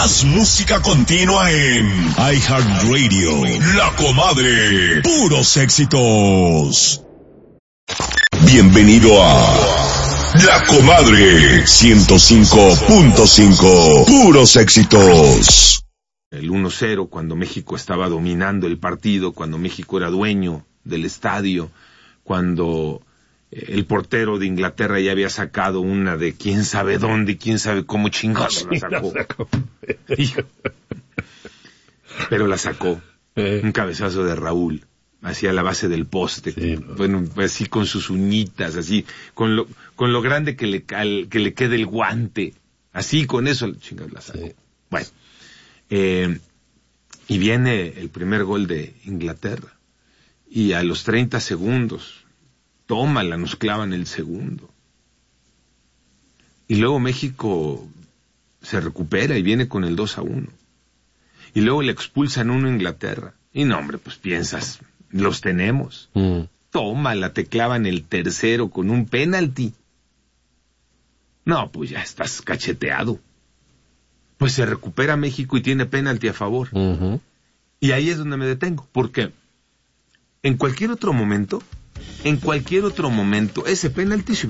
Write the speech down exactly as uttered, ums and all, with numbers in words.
Más música continua en iHeartRadio. La Comadre. Puros éxitos. Bienvenido a La Comadre ciento cinco punto cinco. Puros éxitos. El uno cero, cuando México estaba dominando el partido, cuando México era dueño del estadio, cuando el portero de Inglaterra ya había sacado una de quién sabe dónde y quién sabe cómo chingados la sacó. Pero la sacó. Eh. Un cabezazo de Raúl hacia la base del poste, sí, no. bueno, así con sus uñitas, así, con lo, con lo grande que le, al, que le quede el guante, así con eso, chingados la sacó. Sí. Bueno, eh, y viene el primer gol de Inglaterra, y a los treinta segundos, tómala, nos clavan el segundo. Y luego México se recupera y viene con el dos a uno. Y luego le expulsan uno a Inglaterra. Y no, hombre, pues piensas, los tenemos. Mm. Tómala, te clavan el tercero con un penalti. No, pues ya estás cacheteado. Pues se recupera México y tiene penalti a favor. Uh-huh. Y ahí es donde me detengo. Porque en cualquier otro momento, en cualquier otro momento, ese penalti se